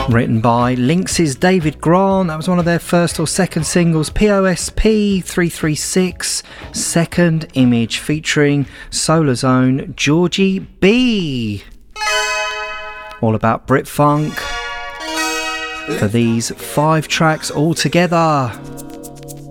Written by Lynx's David Grant. That was one of their first or second singles. POSP 336, Second Image, featuring Solar Zone, Georgie B. All about Brit Funk for these 5 tracks all together.